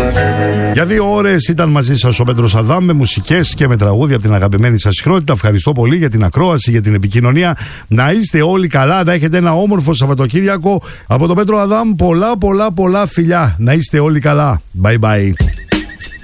Για 2 ώρες ήταν μαζί σας ο Πέτρος Αδάμ με μουσικές και με τραγούδια από την αγαπημένη σας συχνότητα. Ευχαριστώ πολύ για την ακρόαση, για την επικοινωνία. Να είστε όλοι καλά, να έχετε ένα όμορφο Σαββατοκύριακο. Από τον Πέτρο Αδάμ πολλά φιλιά. Να είστε όλοι καλά. Bye bye.